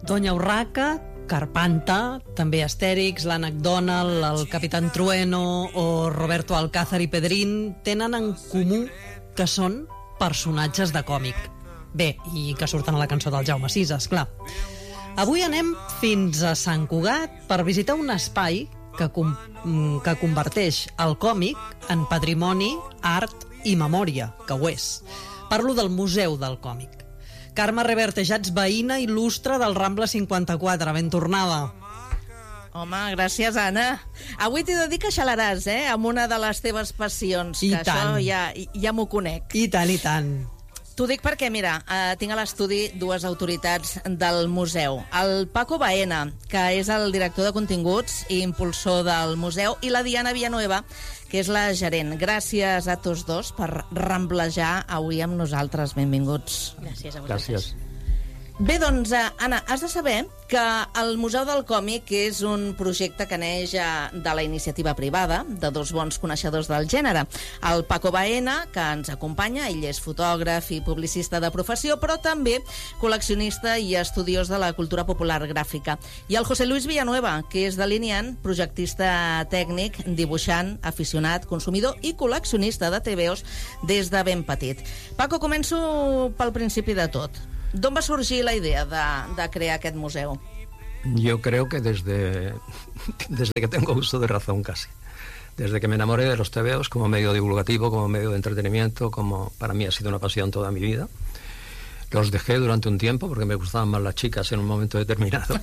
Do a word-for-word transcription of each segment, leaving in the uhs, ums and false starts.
Doña Urraca, Carpanta, també Astèrix, l'Ànec Donald, el Capitán Trueno o Roberto Alcázar i Pedrín tenen en comú que són personatges de còmic. Bé, i que surten a la cançó del Jaume Sisa, esclar. Avui anem fins a Sant Cugat per visitar un espai que, com, que converteix el còmic en patrimoni, art i memòria, que ho és. Parlo del Museu del Còmic. Carme Revertejats, veïna il·lustre del Rambla cinquanta-quatre, ben tornada. Home, gràcies, Anna. Avui t'he de dir que xalaràs, eh?, amb una de les teves passions, I que tant. això ja, ja m'ho conec. I tant, i tant. T'ho dic perquè, mira, eh, tinc a l'estudi dues autoritats del museu. El Paco Baena, que és el director de continguts i impulsor del museu, i la Diana Villanueva, que és la gerent. Gràcies a tots dos per ramblejar avui amb nosaltres. Benvinguts. Gràcies a vosaltres. Gràcies. Bé, doncs, eh, Anna, has de saber que el Museu del Còmic és un projecte que neix eh, de la iniciativa privada de dos bons coneixedors del gènere. El Paco Baena, que ens acompanya, ell és fotògraf i publicista de professió, però també col·leccionista i estudiós de la cultura popular gràfica. I el José Luis Villanueva, que és delineant, projectista tècnic, dibuixant, aficionat, consumidor i col·leccionista de T V Os des de ben petit. Paco, començo pel principi de tot. ¿D'on va sorgir la idea de, de crear aquest museu? Yo creo que desde, desde que tengo uso de razón casi. Desde que me enamoré de los T V Os como medio divulgativo, como medio de entretenimiento, como para mí ha sido una pasión toda mi vida. Los dejé durante un tiempo porque me gustaban más las chicas en un momento determinado.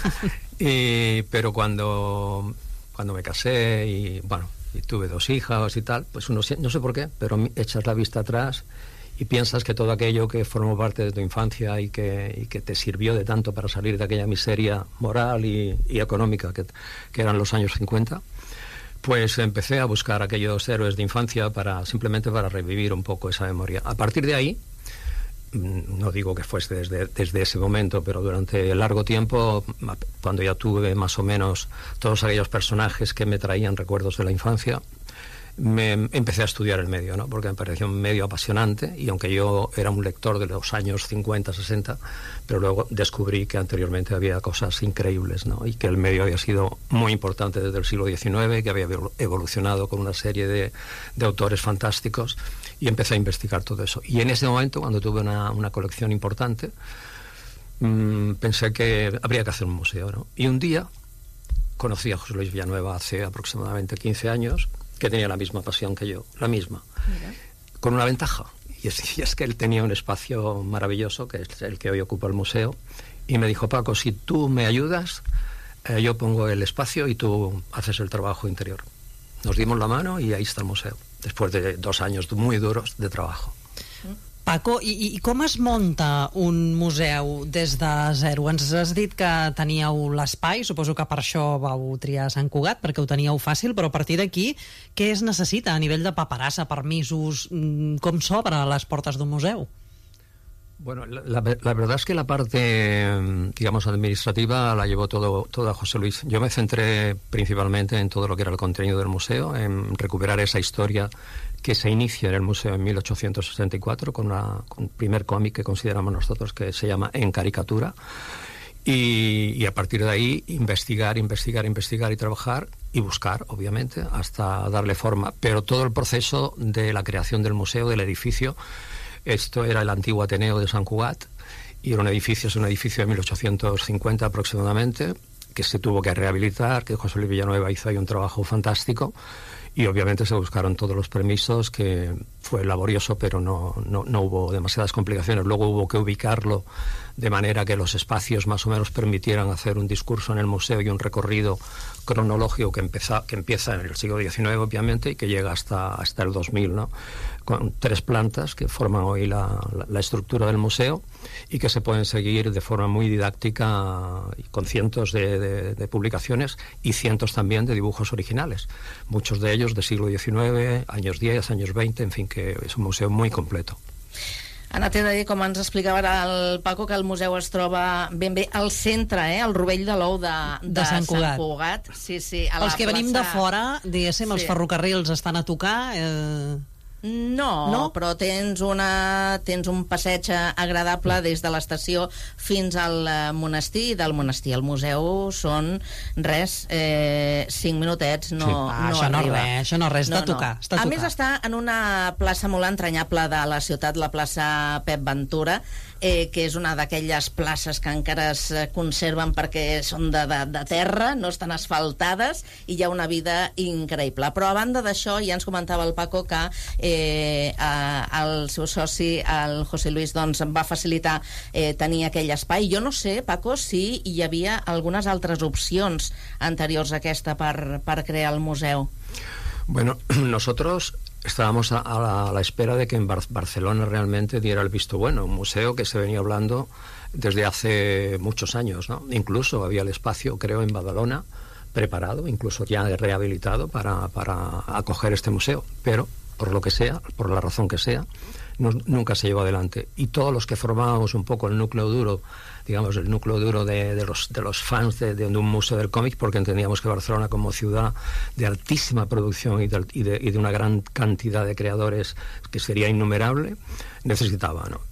y, pero cuando, cuando me casé y, bueno, y tuve dos hijas y tal, pues uno, no sé por qué, pero echas la vista atrás y piensas que todo aquello que formó parte de tu infancia y que, y que te sirvió de tanto para salir de aquella miseria moral y, y económica que, que eran los años cincuenta, pues empecé a buscar aquellos héroes de infancia para simplemente para revivir un poco esa memoria. A partir de ahí, no digo que fuese desde, desde ese momento, pero durante largo tiempo, cuando ya tuve más o menos todos aquellos personajes que me traían recuerdos de la infancia, me empecé a estudiar el medio, ¿no? Porque me pareció un medio apasionante, y aunque yo era un lector de los años cincuenta, sesenta, pero luego descubrí que anteriormente había cosas increíbles, ¿no? Y que el medio había sido muy importante desde el siglo diecinueve, que había evolucionado con una serie de, de autores fantásticos, y empecé a investigar todo eso. Y en ese momento, cuando tuve una, una colección importante, mmm, pensé que habría que hacer un museo, ¿no? Y un día conocí a José Luis Villanueva hace aproximadamente quince años, que tenía la misma pasión que yo, la misma. Mira. Con una ventaja, y es, y es que él tenía un espacio maravilloso, que es el que hoy ocupa el museo, y me dijo: Paco, si tú me ayudas, eh, yo pongo el espacio y tú haces el trabajo interior. Nos dimos la mano y ahí está el museo, después de dos años muy duros de trabajo. Paco, i, i com es munta un museu des de zero? Ens has dit que teníeu l'espai, suposo que per això vau triar Sant Cugat, perquè ho teníeu fàcil, però a partir d'aquí, què es necessita a nivell de paperassa, permisos? Com s'obre a les portes d'un museu? Bueno, la, la, la verdad es que la parte, digamos, administrativa la llevó todo, toda José Luis. Yo me centré principalmente en todo lo que era el contenido del museo, en recuperar esa historia que se inicia en el museo en mil ochocientos sesenta y cuatro con, una, con el primer cómic que consideramos nosotros, que se llama En Caricatura, y, y a partir de ahí investigar, investigar, investigar y trabajar y buscar, obviamente, hasta darle forma. Pero todo el proceso de la creación del museo, del edificio, esto era el antiguo Ateneo de Sant Cugat, y era un edificio, es un edificio de mil ochocientos cincuenta aproximadamente, que se tuvo que rehabilitar, que José Luis Villanueva hizo ahí un trabajo fantástico, y obviamente se buscaron todos los permisos, que fue laborioso, pero no, no, no hubo demasiadas complicaciones. Luego hubo que ubicarlo de manera que los espacios más o menos permitieran hacer un discurso en el museo y un recorrido cronológico que, empeza, que empieza en el siglo diecinueve, obviamente, y que llega hasta, hasta el dos mil, ¿no? Con tres plantas que forman hoy la, la, la estructura del museo, y que se pueden seguir de forma muy didáctica, con cientos de, de, de publicaciones y cientos también de dibujos originales, muchos de ellos de siglo diecinueve, años diez, años veinte, en fin, que es un museo muy completo. Anna, t'he de dir, com ens explicava el Paco, que el museu es troba ben bé al centre, eh, al rovell de l'ou de, de, de Sant Cugat. Sant Cugat. Sí, sí, a els la que venim plaça... de fora, diguéssim, sí. Els ferrocarrils estan a tocar... Eh... No, no, però tens, una, tens un passeig agradable des de l'estació fins al monestir, i del monestir al museu són res, eh, cinc minutets, no, sí. ah, no això arriba. No res, això no res, no, està a tocar, no. està a tocar. A més, està en una plaça molt entranyable de la ciutat, la plaça Pep Ventura, eh, que és una d'aquelles places que encara es conserven perquè són de, de, de terra, no estan asfaltades, i hi ha una vida increïble. Però a banda d'això, ja ens comentava el Paco que eh, el seu soci, el José Luis, doncs, va facilitar eh, tenir aquell espai. Jo no sé, Paco, si hi havia algunes altres opcions anteriors a aquesta per, per crear el museu. Bueno, nosotros estábamos a, a, la, a la espera de que en Bar Barcelona realmente diera el visto bueno, un museo que se venía hablando desde hace muchos años, ¿no? Incluso había el espacio, creo, en Badalona, preparado, incluso ya rehabilitado para, para acoger este museo, pero por lo que sea, por la razón que sea, no, nunca se llevó adelante. Y todos los que formábamos un poco el núcleo duro, digamos, el núcleo duro de, de, los, de los fans de, de un museo del cómic, porque entendíamos que Barcelona, como ciudad de altísima producción y de, y de, y de una gran cantidad de creadores que sería innumerable, necesitaba, ¿no?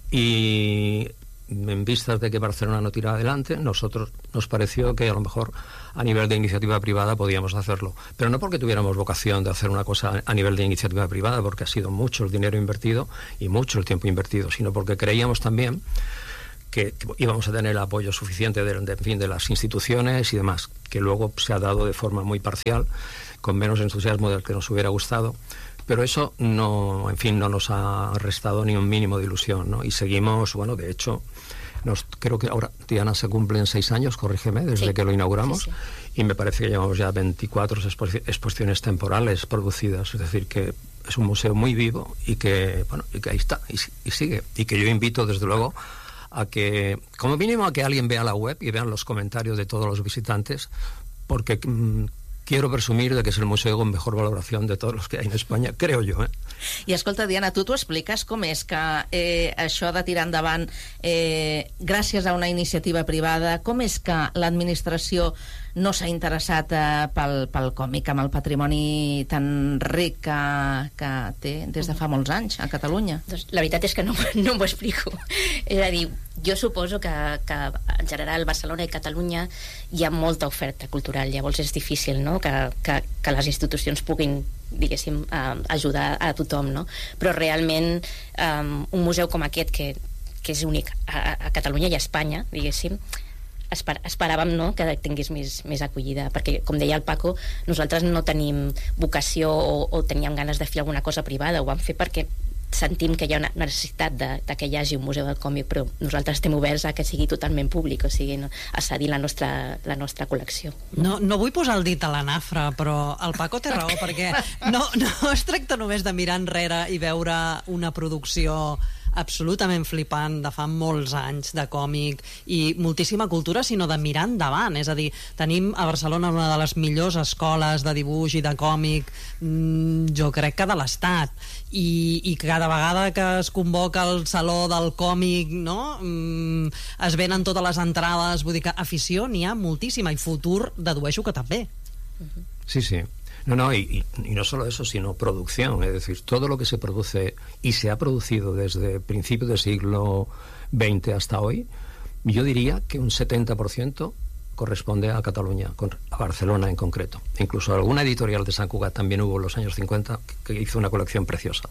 Y en vistas de que Barcelona no tira adelante, nosotros nos pareció que a lo mejor a nivel de iniciativa privada podíamos hacerlo, pero no porque tuviéramos vocación de hacer una cosa a nivel de iniciativa privada, porque ha sido mucho el dinero invertido y mucho el tiempo invertido, sino porque creíamos también que, que íbamos a tener el apoyo suficiente de, de, en fin, de las instituciones y demás, que luego se ha dado de forma muy parcial, con menos entusiasmo del que nos hubiera gustado. Pero eso no, en fin, no nos ha restado ni un mínimo de ilusión, ¿no? Y seguimos, bueno, de hecho, nos, creo que ahora, Diana, se cumplen seis años, corrígeme, desde sí. que lo inauguramos, sí, sí. Y me parece que llevamos ya veinticuatro expo exposiciones temporales producidas, es decir, que es un museo muy vivo y que, bueno, y que ahí está, y, y sigue. Y que yo invito, desde luego, a que, como mínimo, a que alguien vea la web y vean los comentarios de todos los visitantes, porque mmm, quiero presumir de que és el museu con mejor valoración de todos los que hay en España, creo yo, eh? I escolta, Diana, tu t'ho expliques com és que eh, això de tirar endavant eh, gràcies a una iniciativa privada, com és que l'administració no s'ha interessat eh, pel, pel còmic, amb el patrimoni tan ric que, que té des de fa molts anys a Catalunya? Doncs la veritat és que no, no m'ho explico. És a dir, jo suposo que, que en general Barcelona i Catalunya hi ha molta oferta cultural, llavors és difícil, no?, que, que, que les institucions puguin, diguéssim, uh, ajudar a tothom, no? Però realment um, un museu com aquest, que, que és únic a, a Catalunya i a Espanya, diguéssim, Esper esperàvem, no?, que tingués més, més acollida, perquè, com deia el Paco, nosaltres no tenim vocació o, o teníem ganes de fer alguna cosa privada, ho vam fer perquè sentim que hi ha una necessitat de, de que hi hagi un museu del còmic, però nosaltres estem oberts a que sigui totalment públic, o sigui, no, a cedir la nostra, la nostra col·lecció. No, no vull posar el dit a la nafra, però el Paco té raó, perquè no, no es tracta només de mirar enrere i veure una producció absolutament flipant de fa molts anys de còmic i moltíssima cultura, sinó de mirar endavant. És a dir, tenim a Barcelona una de les millors escoles de dibuix i de còmic, mmm, jo crec que de l'Estat, i, i cada vegada que es convoca el Saló del Còmic, no?, mm, es venen totes les entrades, vull dir que afició n'hi ha moltíssima, i futur dedueixo que també. Sí, sí. No, no, y, y, y no solo eso, sino producción, es decir, todo lo que se produce y se ha producido desde principios del siglo veinte hasta hoy, yo diría que un setenta por ciento corresponde a Cataluña, a Barcelona en concreto. Incluso alguna editorial de Sant Cugat también hubo en los años cincuenta que hizo una colección preciosa.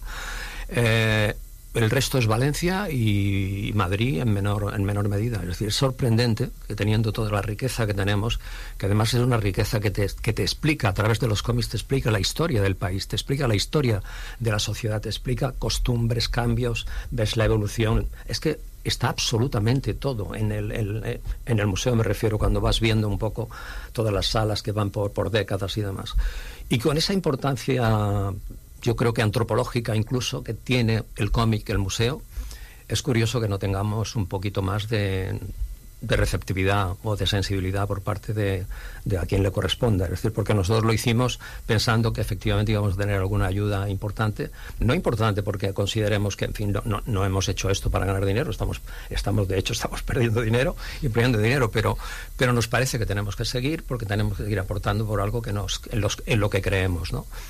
Eh, el resto es Valencia y Madrid en menor, en menor medida. Es decir, es sorprendente que teniendo toda la riqueza que tenemos, que además es una riqueza que te, que te explica, a través de los cómics, te explica la historia del país, te explica la historia de la sociedad, te explica costumbres, cambios, ves la evolución. Es que está absolutamente todo en el, el, en el museo, me refiero, cuando vas viendo un poco todas las salas que van por, por décadas y demás. Y con esa importancia, yo creo que antropológica incluso, que tiene el cómic, el museo, es curioso que no tengamos un poquito más de, de receptividad o de sensibilidad por parte de, de a quien le corresponda. Es decir, porque nosotros lo hicimos pensando que efectivamente íbamos a tener alguna ayuda importante. No importante porque consideremos que, en fin, no, no, no hemos hecho esto para ganar dinero, estamos, estamos de hecho, estamos perdiendo dinero y perdiendo dinero, pero, pero nos parece que tenemos que seguir porque tenemos que seguir aportando por algo que nos, en, los, en lo que creemos, ¿no?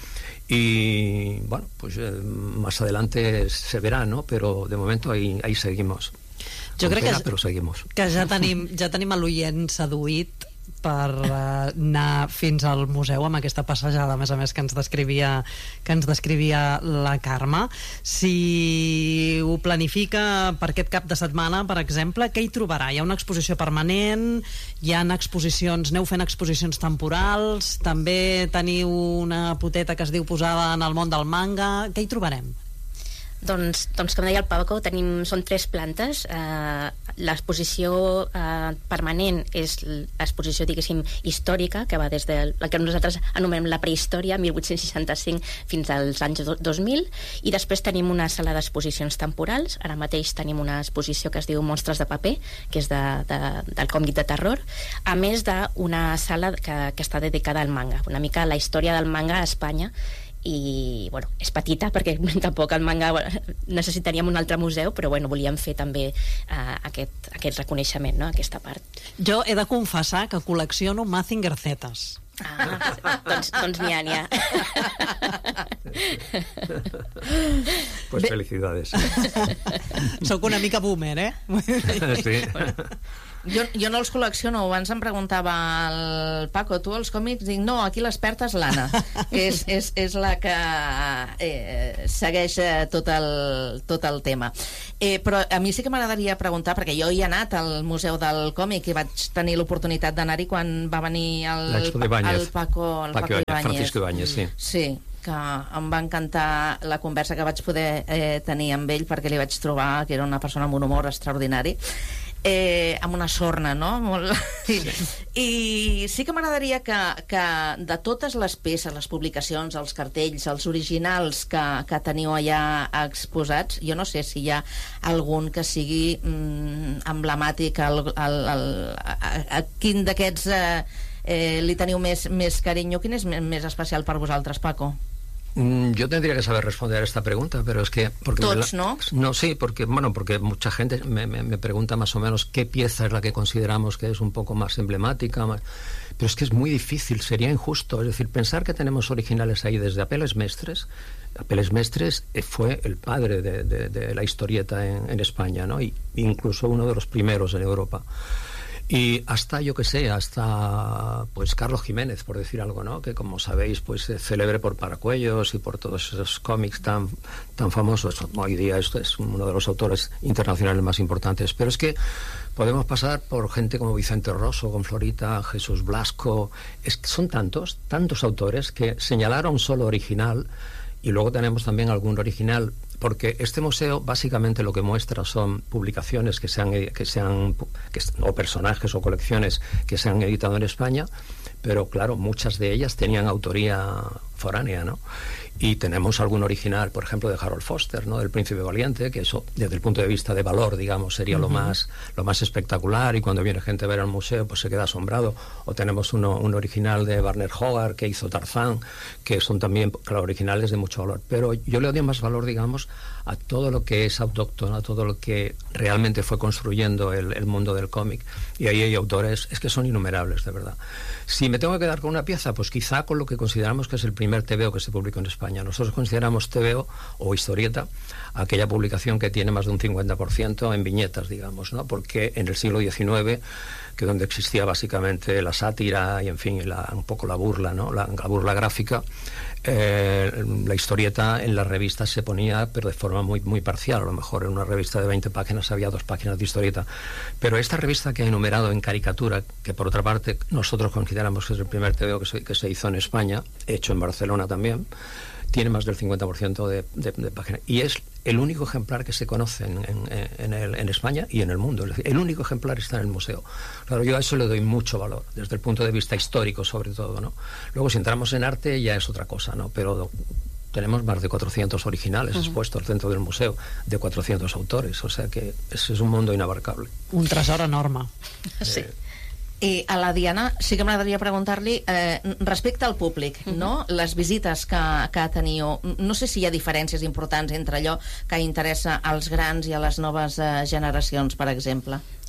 Y bueno, pues eh, más adelante se verá, ¿no? Pero de momento ahí, ahí seguimos. Jo crec pena, que, però seguimos. que ja tenim, ja tenim l'oient seduït per uh, anar fins al museu amb aquesta passejada, a més a més, que ens descrivia, que ens descrivia la Carme. Si ho planifica per aquest cap de setmana, per exemple, què hi trobarà? Hi ha una exposició permanent, hi ha exposicions, aneu fent exposicions temporals, també teniu una poteta que es diu Posada en el món del manga, què hi trobarem? Doncs, doncs com deia el Paco, tenim, són tres plantes. Eh, l'exposició eh, permanent és l'exposició, diguéssim, històrica, que va des de la que nosaltres anomenem la prehistòria, mil vuit-cents seixanta-cinc fins als anys dos mil, i després tenim una sala d'exposicions temporals. Ara mateix tenim una exposició que es diu Monstres de paper, que és de, de, del còmic de terror, a més d'una sala que, que està dedicada al manga, una mica la història del manga a Espanya. I, bueno, és petita perquè tampoc el manga necessitaríem un altre museu, però bueno, volíem fer també uh, aquest, aquest reconeixement, no? Aquesta part. Jo he de confessar que col·lecciono Mazinger Zetas. Ah, doncs, doncs n'hi ha, n'hi ha. Pues felicidades. Soc una mica boomer, eh? Sí. Jo, jo no els col·lecciono. Abans em preguntava el Paco, tu els còmics? Dic, no, aquí l'experta és l'Anna, que és, és, és la que eh, segueix tot el, tot el tema. Eh, però a mi sí que m'agradaria preguntar, perquè jo hi he anat al Museu del Còmic i vaig tenir l'oportunitat d'anar-hi quan va venir el, el Paco, el Paco Ibáñez. Francisco Ibáñez, sí. Sí, que em va encantar la conversa que vaig poder eh, tenir amb ell, perquè li vaig trobar que era una persona amb un humor extraordinari. Eh, amb una sorna, no? Molt... Sí. I sí que m'agradaria que, que de totes les peces, les publicacions, els cartells, els originals que, que teniu allà exposats, jo no sé si hi ha algun que sigui mm, emblemàtic, el, el, el, a, a quin d'aquests eh, eh, li teniu més, més carinyo, quin és més especial per vosaltres, Paco? Yo tendría que saber responder a esta pregunta, pero es que... Porque Tots, la, ¿no? No, sí, porque, bueno, porque mucha gente me, me, me pregunta más o menos qué pieza es la que consideramos que es un poco más emblemática, más, pero es que es muy difícil, sería injusto. Es decir, pensar que tenemos originales ahí desde Apeles Mestres. Apeles Mestres fue el padre de, de, de la historieta en, en España, ¿no? Y incluso uno de los primeros en Europa. Y hasta, yo que sé, hasta pues Carlos Jiménez, por decir algo, ¿no? Que como sabéis, pues es célebre por Paracuellos y por todos esos cómics tan, tan famosos. Hoy día esto es uno de los autores internacionales más importantes. Pero es que podemos pasar por gente como Vicente Rosso, con Florita, Jesús Blasco. Es que son tantos, tantos autores que señalar a un solo original, y luego tenemos también algún original, porque este museo básicamente lo que muestra son publicaciones que se han, que se han que, o personajes o colecciones que se han editado en España, pero claro, muchas de ellas tenían autoría foránea, ¿no? Y tenemos algún original, por ejemplo, de Harold Foster, ¿no? Del Príncipe Valiente, que eso, desde el punto de vista de valor, digamos, sería uh-huh. lo más lo más espectacular, y cuando viene gente a ver al museo, pues se queda asombrado. O tenemos uno, un original de Werner Hogarth, que hizo Tarzán, que son también, claro, originales de mucho valor. Pero yo le doy más valor, digamos, a todo lo que es autóctono, a todo lo que realmente fue construyendo el, el mundo del cómic. Y ahí hay autores, es que son innumerables, de verdad. Si me tengo que quedar con una pieza, pues quizá con lo que consideramos que es el primer tebeo que se publicó en España. Nosotros consideramos tebeo o historieta aquella publicación que tiene más de un cincuenta por ciento en viñetas, digamos, ¿no? Porque en el siglo diecinueve, que donde existía básicamente la sátira y, en fin, la, un poco la burla, ¿no? La, la burla gráfica, eh, la historieta en las revistas se ponía, pero de forma muy, muy parcial. A lo mejor en una revista de veinte páginas había dos páginas de historieta. Pero esta revista que he enumerado en caricatura, que por otra parte nosotros consideramos que es el primer tebeo que se, que se hizo en España, hecho en Barcelona también, tiene más del cincuenta por ciento de, de, de páginas. Y es el único ejemplar que se conoce en, en, en, el, en España y en el mundo. Es decir, el único ejemplar está en el museo. Claro, yo a eso le doy mucho valor, desde el punto de vista histórico, sobre todo, ¿no? Luego, si entramos en arte, ya es otra cosa, ¿no? Pero tenemos más de cuatrocientos originales uh-huh. expuestos dentro del museo, de cuatrocientos autores. O sea que ese es un mundo inabarcable. Un tresor enorme. Sí. Eh, I a la Diana sí que m'agradaria preguntar-li eh, respecte al públic, uh-huh. no? Les visites que, que teniu, no sé si hi ha diferències importants entre allò que interessa als grans i a les noves eh, generacions, per exemple.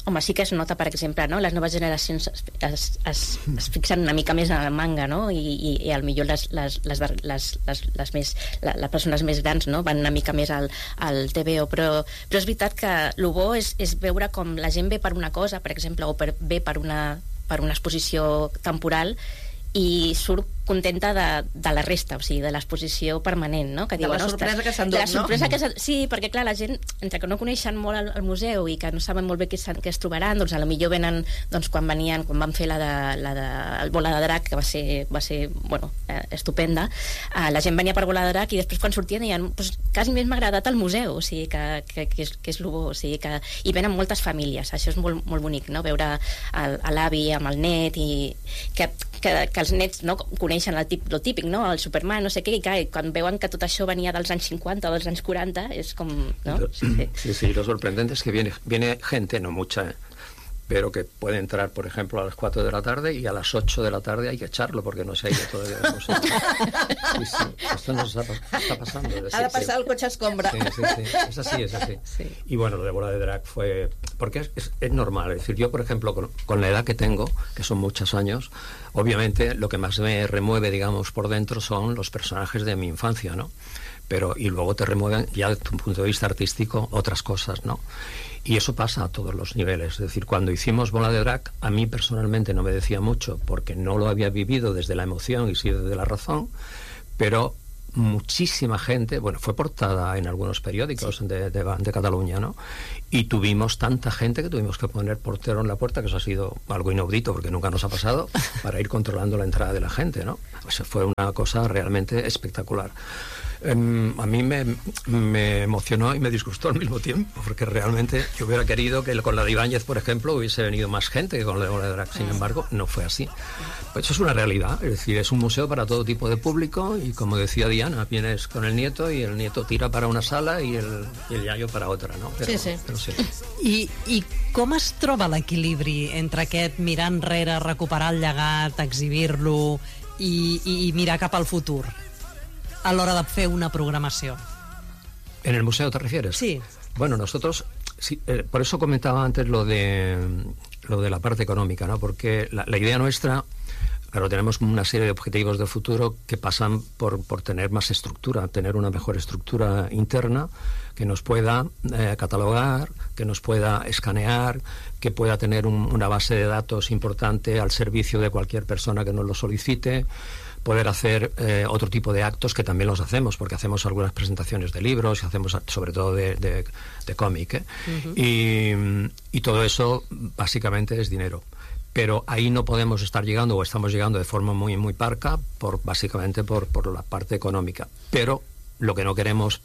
home, sí que es nota, per exemple, no? Les noves generacions es, es, es, es fixen una mica més en el manga, no? I, i, i al millor les, les, les, les, les, les, més, la, les persones més grans, no? Van una mica més al, al T V O, però, però és veritat que el bo és, és veure com la gent ve per una cosa, per exemple, o per, ve per una, per una exposició temporal i surt contenta de, de la resta, o sigui, de l'exposició permanent, no? Que de diuen, la sorpresa que s'han dut, no? De la sorpresa no? que s'han... Sí, perquè clar, la gent, entre que no coneixen molt el, el museu i que no saben molt bé què, què es trobaran, doncs a lo millor venen, doncs quan venien, quan van fer la de, la de el Bola de Drac, que va ser, va ser bueno, eh, estupenda, eh, la gent venia per Bola de Drac i després quan sortien deien, pues, quasi més m'ha agradat el museu, o sigui, que, que, que, és, que és lo bo, o sigui, que hi venen moltes famílies, això és molt, molt bonic, no? Veure l'avi amb el net i que, que, que els nets, no, coneixen el tip, el típic, no? El Superman, no sé què, i clar, quan veuen que tot això venia dels anys cincuenta o dels anys quaranta, és com... ¿no? Sí, sí. sí, sí, lo sorprendente es que viene, viene gente, no mucha, ¿eh? Pero que puede entrar, por ejemplo, a las cuatro de la tarde y a las ocho de la tarde hay que echarlo porque no se ha ido todavía. No sé. Sí, sí, esto nos está, está pasando. Es decir, ha de pasar el coche escombra. Sí, sí, sí, es así, es así. Sí. Y bueno, lo de Bola de Drac fue... Porque es, es, es normal, es decir, yo, por ejemplo, con, con la edad que tengo, que son muchos años, obviamente lo que más me remueve, digamos, por dentro son los personajes de mi infancia, ¿no? Pero, y luego te remueven, ya desde un punto de vista artístico, otras cosas, ¿no? Y eso pasa a todos los niveles. Es decir, cuando hicimos Bola de Drac, a mí personalmente no me decía mucho porque no lo había vivido desde la emoción y sí desde la razón, pero muchísima gente, bueno, fue portada en algunos periódicos sí. de, de, de Cataluña, ¿no? Y tuvimos tanta gente que tuvimos que poner portero en la puerta, que eso ha sido algo inaudito porque nunca nos ha pasado, para ir controlando la entrada de la gente, ¿no? Pues fue una cosa realmente espectacular. Um, a mí me, me emocionó y me disgustó al mismo tiempo, porque realmente yo hubiera querido que con la de Ibáñez, por ejemplo, hubiese venido más gente que con la de Bola de Drac. Sin embargo, no fue así. Pues eso es una realidad, es decir, es un museo para todo tipo de público y, como decía Diana, vienes con el nieto y el nieto tira para una sala y el, y el iaio para otra, no? Però, sí, sí. Però sí. I, I com es troba l'equilibri entre aquest mirar enrere, recuperar el llegat, exhibir-lo i, i mirar cap al futur a l'hora de fer una programació? ¿En el museo te refieres? Sí. Bueno, nosotros, sí, eh, por eso comentaba antes lo de, lo de la parte económica, ¿no? Porque la, la idea nuestra, claro, tenemos una serie de objetivos de futuro que pasan por, por tener más estructura, tener una mejor estructura interna que nos pueda eh, catalogar, que nos pueda escanear, que pueda tener un, una base de datos importante al servicio de cualquier persona que nos lo solicite, poder hacer eh, otro tipo de actos que también los hacemos, porque hacemos algunas presentaciones de libros y hacemos sobre todo de, de, de cómic, ¿eh? Uh-huh. y, y todo eso básicamente es dinero. Pero ahí no podemos estar llegando, o estamos llegando de forma muy, muy parca, por, básicamente por, por la parte económica. Pero lo que no queremos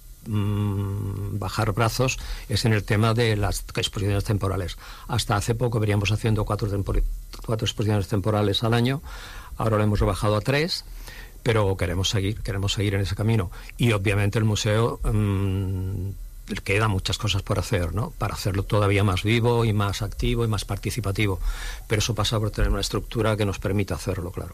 mmm, bajar brazos es en el tema de las exposiciones temporales. Hasta hace poco veníamos haciendo cuatro, tempor- cuatro exposiciones temporales al año. Ahora lo hemos rebajado a tres, pero queremos seguir, queremos seguir en ese camino. Y obviamente el museo mmm, queda muchas cosas por hacer, ¿no? Para hacerlo todavía más vivo y más activo y más participativo. Pero eso pasa por tener una estructura que nos permita hacerlo, claro.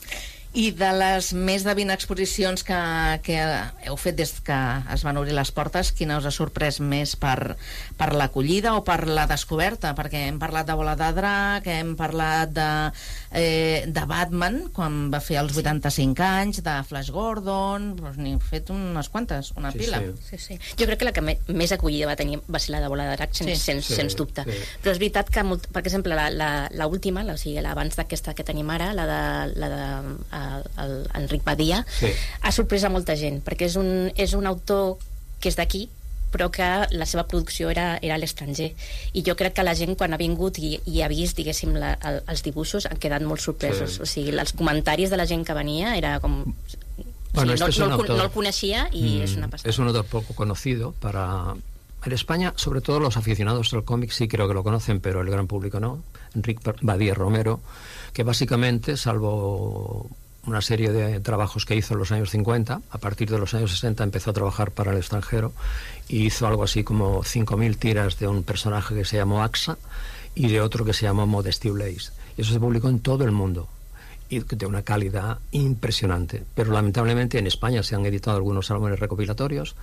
I de les més de vint exposicions que, que heu fet des que es van obrir les portes, quina us ha sorprès més per, per l'acollida o per la descoberta? Perquè hem parlat de Bola de Drac, hem parlat de, eh, de Batman, quan va fer els vuitanta-cinc anys, de Flash Gordon, doncs n'hem fet unes quantes, una sí, pila. Sí. Sí, sí. Jo crec que la que més acollida va tenir va ser la de Bola de Drac, sens, sí. sens, sí, sens dubte. Sí. Però és veritat que, molt, per exemple, la, la, la última, la, o sigui, abans d'aquesta que tenim ara, la de, la de el, el Enric Badia, sí. ha sorprès a molta gent, perquè és un, és un autor que és d'aquí, però que la seva producció era, era a l'estranger. I jo crec que la gent, quan ha vingut i, i ha vist, diguéssim, la, el, els dibuixos, han quedat molt sorpresos. Sí. O sigui, els comentaris de la gent que venia era com... Bueno, o sigui, este no, es no, autor, no el coneixia i mm, és una passada. Es un autor poco conocido para... En España, sobre todo los aficionados del cómic sí creo que lo conocen, pero el gran público no. Enric Badia Romero, que básicamente, salvo una serie de trabajos que hizo en los años cincuenta, a partir de los años sesenta empezó a trabajar para el extranjero y hizo algo así como cinco mil tiras de un personaje que se llamó Axa y de otro que se llamó Modesty Blaze. Y eso se publicó en todo el mundo y de una calidad impresionante. Pero lamentablemente en España se han editado algunos álbumes recopilatorios,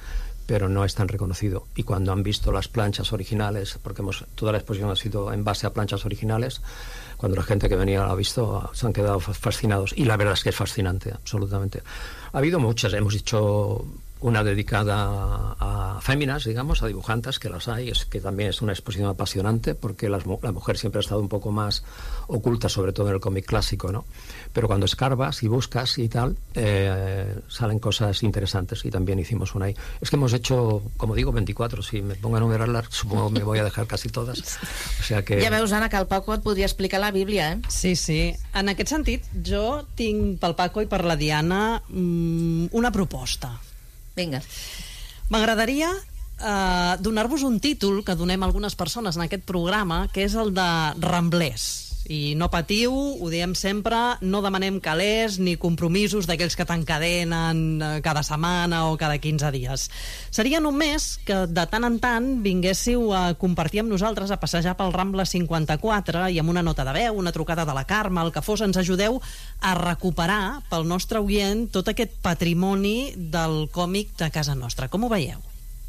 pero no es tan reconocido. Y cuando han visto las planchas originales, porque hemos, toda la exposición ha sido en base a planchas originales, cuando la gente que venía lo ha visto, se han quedado fascinados. Y la verdad es que es fascinante, absolutamente. Ha habido muchas, hemos hecho una dedicada a féminas, digamos, a dibujantes, que las hay, es que también es una exposición apasionante, porque las, la mujer siempre ha estado un poco más oculta, sobre todo en el cómic clásico, ¿no? Pero cuando escarbas y buscas y tal, eh, salen cosas interesantes, y también hicimos una ahí. Es que hemos hecho, como digo, veinticuatro, si me pongo a enumerarlas, supongo que me voy a dejar casi todas. O sea que... Ja veus, Anna, que el Paco et podria explicar la Bíblia, eh? Sí, sí. En aquest sentit, jo tinc pel Paco i per la Diana mmm, una proposta. Vinga. M'agradaria eh, donar-vos un títol que donem a algunes persones en aquest programa, que és el de Ramblers. I no patiu, ho diem sempre, no demanem calés ni compromisos d'aquells que t'encadenen cada setmana o cada quinze dies. Seria només que de tant en tant vinguéssiu a compartir amb nosaltres, a passejar pel Rambla cinquanta-quatre, i amb una nota de veu, una trucada de la Carme, el que fos, ens ajudeu a recuperar pel nostre oient tot aquest patrimoni del còmic de casa nostra. Com ho veieu?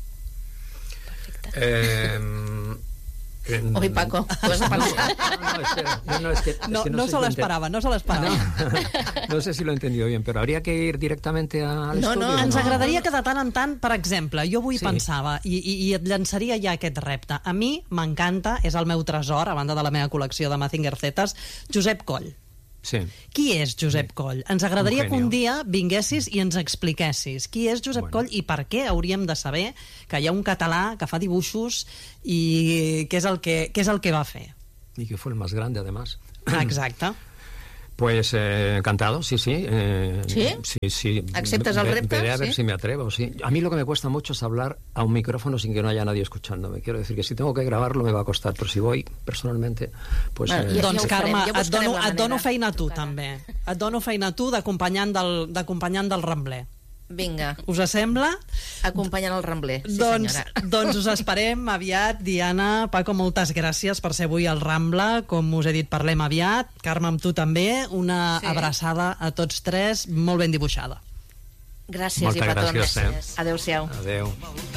Perfecte. Eh... Oi, Paco, ho has de pensar. No, no, espera. No, no, es que, es No, que no, no sé se si l'esperava, no se l'esperava. No, no sé si lo he entendido bien, pero habría que ir directamente al No, estudio. no, Ens no. agradaria que de tant en tant, per exemple, jo avui Sí. pensava, i, i, i et llançaria ja aquest repte. A mi m'encanta, és el meu tresor, a banda de la meva col·lecció de Mazinger Zetas, Josep Coll. Sí. Qui és Josep Coll? Ens agradaria Un que un genio. dia vinguessis i ens expliquessis qui és Josep Bueno. Coll i per què hauríem de saber que hi ha un català que fa dibuixos i què és el que, què és el que va fer. Y que fue el más grande, además. Exacte. Pues eh, encantado, sí, sí. Eh, ¿Sí? Sí, sí. ¿Aceptas el Ve- repto? Veré a ver ¿Sí? si me atrevo, sí. A mí lo que me cuesta mucho es hablar a un micrófono sin que no haya nadie escuchándome. Quiero decir que si tengo que grabarlo me va a costar, pero si voy personalmente, pues... Bueno, eh, ja- Doncs, ho farem, Carme, ja et buscarem dono, la et dono manera. feina a tu, també. Et dono feina a tu d'acompanyant del, d'acompanyant del Rambler. Vinga, Us sembla? acompanyant el Rambler. Sí, doncs, senyora. doncs us esperem aviat. Diana, Paco, moltes gràcies per ser avui al Rambla. Com us he dit, parlem aviat. Carme, amb tu també. Una Sí. abraçada a tots tres, molt ben dibuixada. Gràcies Moltes i petons. gràcies, eh? Adéu-siau. Adeu.